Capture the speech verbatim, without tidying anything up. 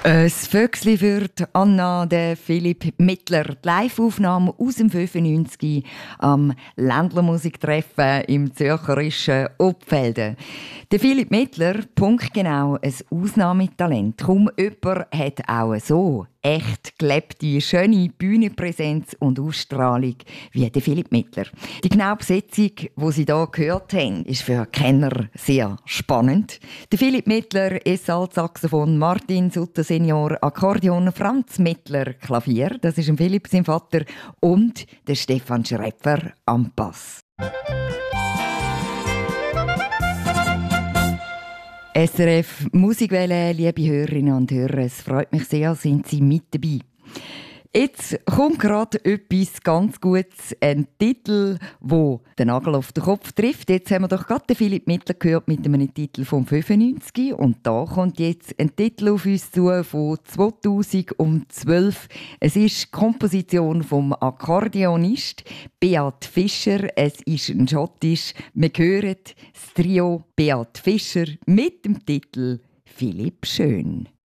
Ein Vögeli für die Anna, der Philipp Mittler. Die Live-Aufnahme aus dem fünfundneunzig am Ländlermusiktreffen im zürcherischen Obfelden. Der Philipp Mittler, punktgenau ein Ausnahmetalent. Kaum jemand hat auch so echt gelebte, schöne Bühnenpräsenz und Ausstrahlung wie der Philipp Mittler. Die genaue Besetzung, die Sie hier gehört haben, ist für Kenner sehr spannend. Der Philipp Mittler ist Altsaxophon, Martin Sutter Senior Akkordeon, Franz Mittler Klavier, das ist ein Philipp sein Vater, und der Stefan Schrepfer am Bass. S R F Musikwelle, liebe Hörerinnen und Hörer, es freut mich sehr, sind Sie mit dabei. Jetzt kommt gerade etwas ganz Gutes, ein Titel, der den Nagel auf den Kopf trifft. Jetzt haben wir doch gerade den Philipp Mittler gehört mit einem Titel vom fünfundneunzig und da kommt jetzt ein Titel auf uns zu von zweitausendzwölf. Es ist die Komposition vom Akkordeonist Beat Fischer. Es ist ein Schottisch. Wir hören das Trio Beat Fischer mit dem Titel «Philipp Schön».